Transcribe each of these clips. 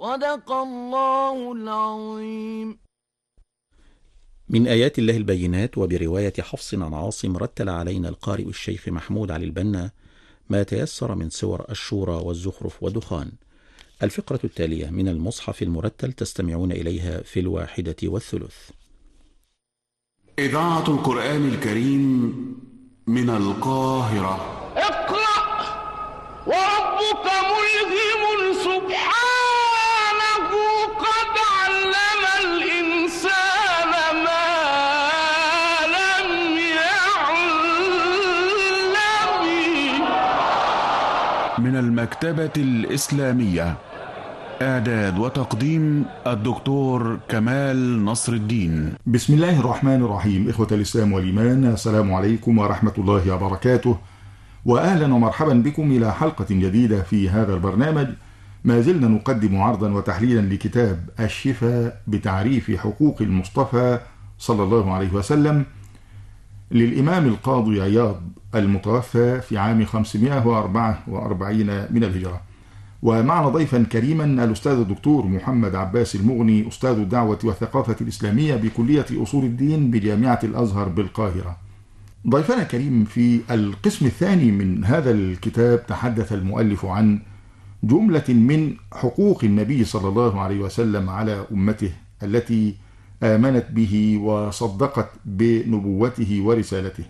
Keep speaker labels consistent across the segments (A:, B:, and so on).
A: صدق الله العظيم.
B: من آيات الله البينات. وبرواية حفص عن عاصم رتل علينا القارئ الشيخ محمود علي البنا ما تيسر من سور الشورى والزخرف ودخان. الفقرة التالية من المصحف المرتل تستمعون إليها في 1:03.
C: إذاعة القرآن الكريم من القاهرة.
A: اقرأ وربك ملهم سبحانه قد علم الإنسان ما لم يعلم.
C: من المكتبة الإسلامية، إعداد وتقديم الدكتور كمال نصر الدين.
D: بسم الله الرحمن الرحيم. إخوة الإسلام والإيمان، السلام عليكم ورحمة الله وبركاته، وأهلا ومرحبا بكم إلى حلقة جديدة في هذا البرنامج. ما زلنا نقدم عرضا وتحليلا لكتاب الشفاء بتعريف حقوق المصطفى صلى الله عليه وسلم للإمام القاضي عياض المتوفى في عام 544 من الهجرة. ومعنا ضيفا كريما الأستاذ الدكتور محمد عباس المغني، أستاذ الدعوة والثقافة الإسلامية بكلية أصول الدين بجامعة الأزهر بالقاهرة. ضيفنا كريم، في القسم الثاني من هذا الكتاب تحدث المؤلف عن جملة من حقوق النبي صلى الله عليه وسلم على أمته التي آمنت به وصدقت بنبوته ورسالته،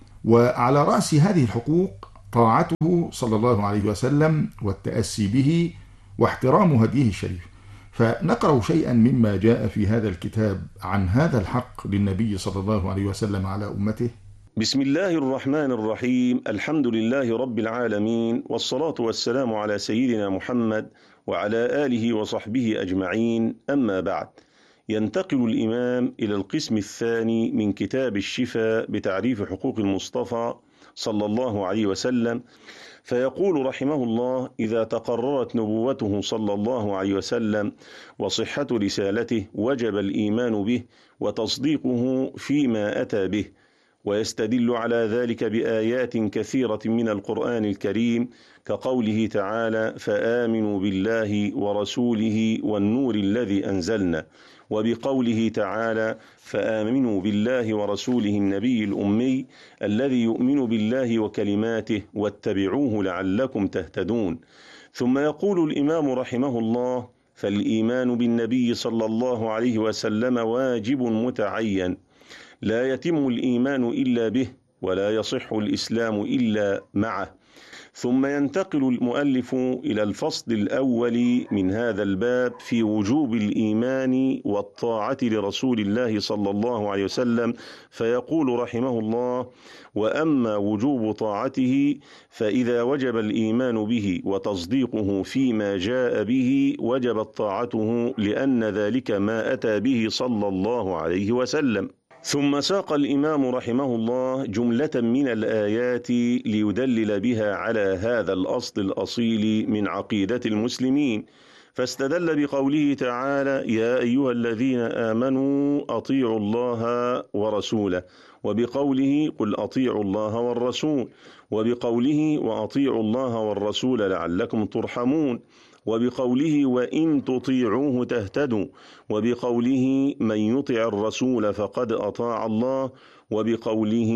D: وعلى رأس هذه الحقوق طاعته صلى الله عليه وسلم والتأسي به واحترام هديه الشريف. فنقرأ شيئا مما جاء في هذا الكتاب عن هذا الحق للنبي صلى الله عليه وسلم على أمته.
E: بسم الله الرحمن الرحيم. الحمد لله رب العالمين، والصلاة والسلام على سيدنا محمد وعلى آله وصحبه أجمعين، أما بعد. ينتقل الإمام إلى القسم الثاني من كتاب الشفاء بتعريف حقوق المصطفى صلى الله عليه وسلم، فيقول رحمه الله: إذا تقررت نبوته صلى الله عليه وسلم وصحة رسالته وجب الإيمان به وتصديقه فيما أتى به. ويستدل على ذلك بآيات كثيرة من القرآن الكريم، كقوله تعالى: فآمنوا بالله ورسوله والنور الذي أنزلنا، وبقوله تعالى: فآمنوا بالله ورسوله النبي الأمي الذي يؤمن بالله وكلماته واتبعوه لعلكم تهتدون. ثم يقول الإمام رحمه الله: فالإيمان بالنبي صلى الله عليه وسلم واجب متعين، لا يتم الإيمان إلا به، ولا يصح الإسلام إلا معه. ثم ينتقل المؤلف إلى الفصل الأول من هذا الباب في وجوب الإيمان والطاعة لرسول الله صلى الله عليه وسلم، فيقول رحمه الله: وأما وجوب طاعته فإذا وجب الإيمان به وتصديقه فيما جاء به وجبت طاعته، لأن ذلك ما أتى به صلى الله عليه وسلم. ثم ساق الإمام رحمه الله جملة من الآيات ليدلل بها على هذا الأصل الأصيل من عقيدة المسلمين، فاستدل بقوله تعالى: يا أيها الذين آمنوا أطيعوا الله ورسوله، وبقوله: قل أطيعوا الله والرسول، وبقوله: وأطيعوا الله والرسول لعلكم ترحمون، وبقوله: وإن تطيعوه تهتدوا، وبقوله: من يطع الرسول فقد أطاع الله، وبقوله: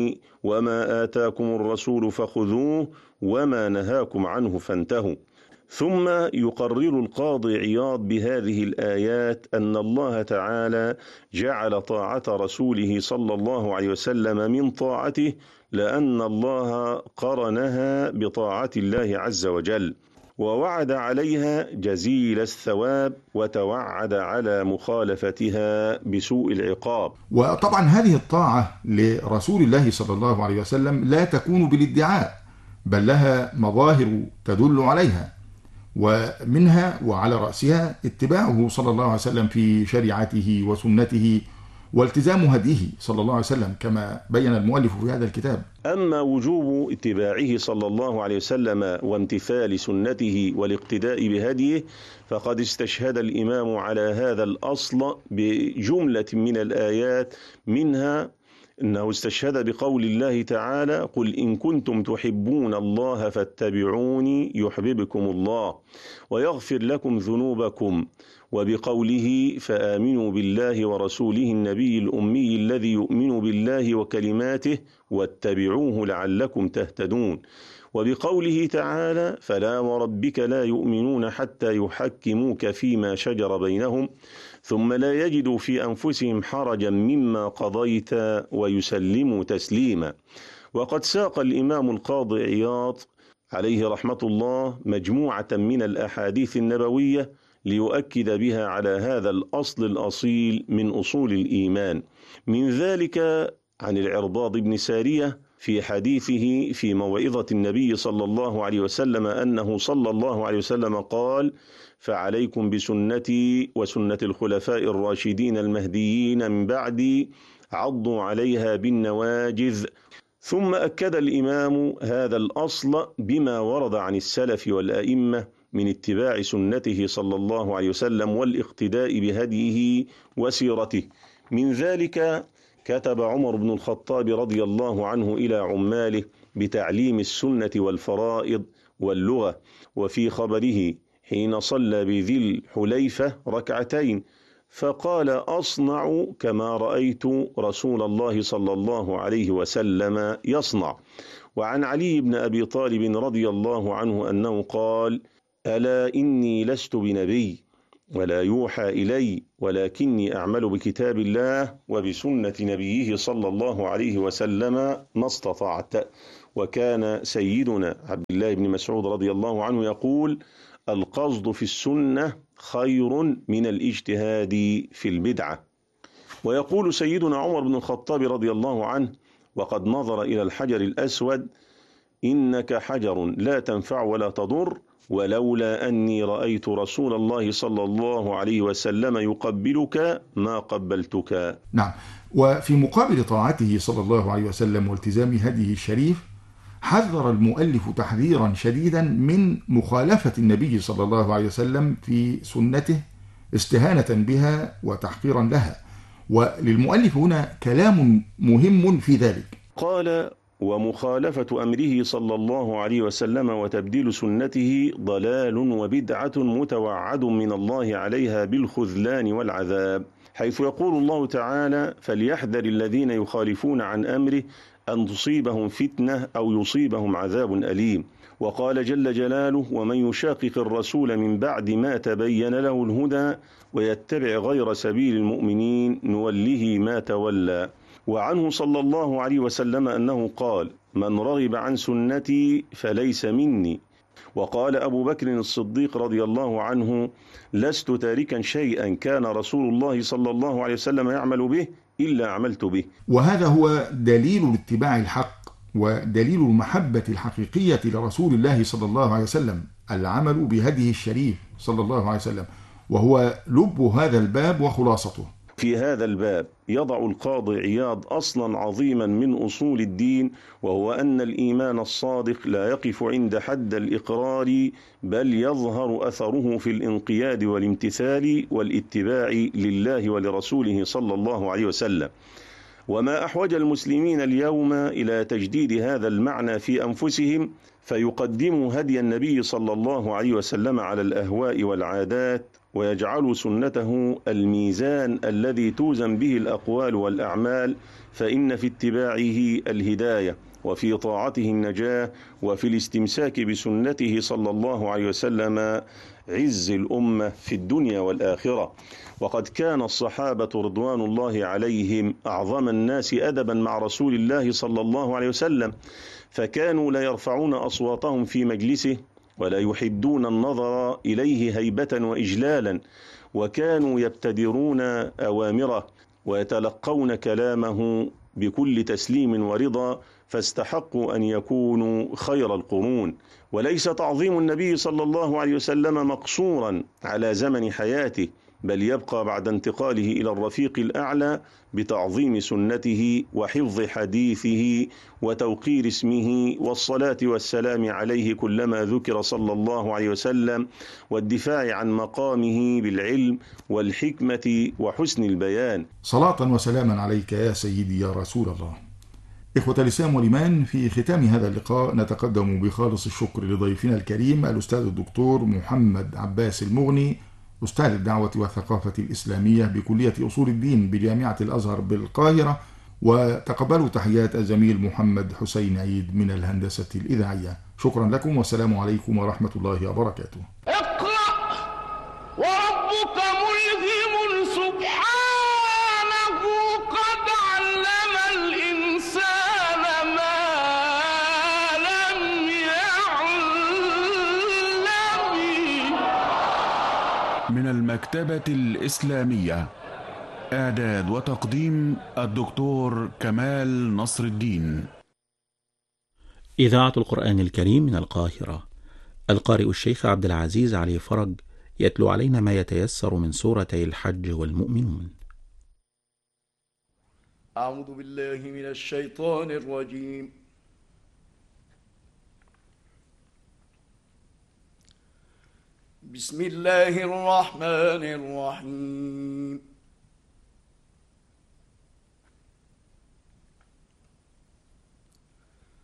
E: وما آتاكم الرسول فخذوه وما نهاكم عنه فانتهوا. ثم يقرر القاضي عياض بهذه الآيات أن الله تعالى جعل طاعة رسوله صلى الله عليه وسلم من طاعته، لأن الله قرنها بطاعة الله عز وجل، ووعد عليها جزيل الثواب، وتوعد على مخالفتها بسوء العقاب.
D: وطبعا هذه الطاعة لرسول الله صلى الله عليه وسلم لا تكون بالادعاء، بل لها مظاهر تدل عليها، ومنها وعلى رأسها اتباعه صلى الله عليه وسلم في شريعته وسنته والتزام هديه صلى الله عليه وسلم، كما بين المؤلف في هذا الكتاب.
E: أما وجوب اتباعه صلى الله عليه وسلم وامتثال سنته والاقتداء بهديه، فقد استشهد الإمام على هذا الأصل بجملة من الآيات، منها إنه استشهد بقول الله تعالى: قل إن كنتم تحبون الله فاتبعوني يحببكم الله ويغفر لكم ذنوبكم، وبقوله: فآمنوا بالله ورسوله النبي الأمي الذي يؤمن بالله وكلماته واتبعوه لعلكم تهتدون، وبقوله تعالى: فلا وربك لا يؤمنون حتى يحكموك فيما شجر بينهم ثم لا يجدوا في أنفسهم حرجا مما قضيت ويسلموا تسليما. وقد ساق الإمام القاضي عياض عليه رحمة الله مجموعة من الأحاديث النبوية ليؤكد بها على هذا الأصل الأصيل من أصول الإيمان. من ذلك عن العرباض بن سارية في حديثه في موعظة النبي صلى الله عليه وسلم أنه صلى الله عليه وسلم قال: فعليكم بسنتي وسنة الخلفاء الراشدين المهديين من بعدي عضوا عليها بالنواجذ. ثم أكد الإمام هذا الأصل بما ورد عن السلف والأئمة من اتباع سنته صلى الله عليه وسلم والاقتداء بهديه وسيرته. من ذلك كتب عمر بن الخطاب رضي الله عنه إلى عماله بتعليم السنة والفرائض واللغة، وفي خبره حين صلى بذي الحليفة ركعتين فقال: أصنع كما رأيت رسول الله صلى الله عليه وسلم يصنع. وعن علي بن أبي طالب رضي الله عنه أنه قال: ألا إني لست بنبي ولا يوحى إلي ولكني أعمل بكتاب الله وبسنة نبيه صلى الله عليه وسلم ما استطعت. وكان سيدنا عبد الله بن مسعود رضي الله عنه يقول: القصد في السنة خير من الاجتهاد في البدعة. ويقول سيدنا عمر بن الخطاب رضي الله عنه وقد نظر إلى الحجر الأسود: إنك حجر لا تنفع ولا تضر، ولولا أني رأيت رسول الله صلى الله عليه وسلم يقبلك ما قبلتك.
D: نعم. وفي مقابل طاعته صلى الله عليه وسلم والتزام هديه الشريف حذر المؤلف تحذيرا شديدا من مخالفة النبي صلى الله عليه وسلم في سنته استهانة بها وتحقيرا لها. وللمؤلف هنا كلام مهم في ذلك.
E: قال: ومخالفة أمره صلى الله عليه وسلم وتبديل سنته ضلال وبدعة متوعد من الله عليها بالخذلان والعذاب، حيث يقول الله تعالى: فليحذر الذين يخالفون عن أمره أن تصيبهم فتنة أو يصيبهم عذاب أليم. وقال جل جلاله: ومن يشاقق الرسول من بعد ما تبين له الهدى ويتبع غير سبيل المؤمنين نوله ما تولى. وعنه صلى الله عليه وسلم أنه قال: من رغب عن سنتي فليس مني. وقال أبو بكر الصديق رضي الله عنه: لست تاركا شيئا كان رسول الله صلى الله عليه وسلم يعمل به إلا عملت به.
D: وهذا هو دليل اتباع الحق ودليل المحبة الحقيقية لرسول الله صلى الله عليه وسلم، العمل بهديه الشريف صلى الله عليه وسلم، وهو لب هذا الباب وخلاصته.
E: في هذا الباب يضع القاضي عياض أصلا عظيما من أصول الدين، وهو أن الإيمان الصادق لا يقف عند حد الإقرار، بل يظهر أثره في الانقياد والامتثال والاتباع لله ولرسوله صلى الله عليه وسلم. وما أحوج المسلمين اليوم إلى تجديد هذا المعنى في أنفسهم فيقدموا هدي النبي صلى الله عليه وسلم على الأهواء والعادات، ويجعلوا سنته الميزان الذي توزن به الأقوال والأعمال، فإن في اتباعه الهداية وفي طاعته النجاة وفي الاستمساك بسنته صلى الله عليه وسلم عز الأمة في الدنيا والآخرة. وقد كان الصحابة رضوان الله عليهم أعظم الناس أدبا مع رسول الله صلى الله عليه وسلم، فكانوا لا يرفعون أصواتهم في مجلسه ولا يحدون النظر إليه هيبة وإجلالا، وكانوا يبتدرون أوامره ويتلقون كلامه بكل تسليم ورضا، فاستحقوا أن يكونوا خير القرون. وليس تعظيم النبي صلى الله عليه وسلم مقصورا على زمن حياته، بل يبقى بعد انتقاله إلى الرفيق الأعلى بتعظيم سنته وحفظ حديثه وتوقير اسمه والصلاة والسلام عليه كلما ذكر صلى الله عليه وسلم، والدفاع عن مقامه بالعلم والحكمة وحسن البيان.
D: صلاة وسلاما عليك يا سيدي يا رسول الله. إخوة الإسلام والإيمان، في ختام هذا اللقاء نتقدم بخالص الشكر لضيفنا الكريم الأستاذ الدكتور محمد عباس المغني، أستاذ الدعوة والثقافة الإسلامية بكلية أصول الدين بجامعة الأزهر بالقاهرة، وتقبلوا تحيات الزميل محمد حسين عيد من الهندسة الإذاعية. شكرا لكم والسلام عليكم ورحمة الله وبركاته.
A: اقرأ وربك ملهم سبحانه قد علم الإنسان ما لم يعلم.
C: من المكتبة الإسلامية، إعداد وتقديم الدكتور كمال نصر الدين.
B: إذاعة القرآن الكريم من القاهرة. القارئ الشيخ عبد العزيز علي فرج يتلو علينا ما يتيسر من سورتي الحج والمؤمنون.
F: أعوذ بالله من الشيطان الرجيم. بسم الله الرحمن الرحيم.